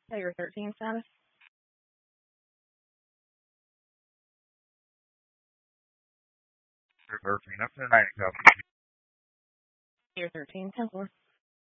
Your 13 status. Your 13, up to the night, copy. Your 13, 10-4.